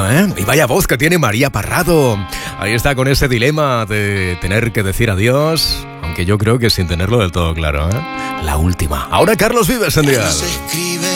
bueno, ¿eh? Y vaya voz que tiene María Parrado. Ahí está con ese dilema de tener que decir adiós, aunque yo creo que sin tenerlo del todo claro, ¿eh? La última. Ahora Carlos Vives en Dial.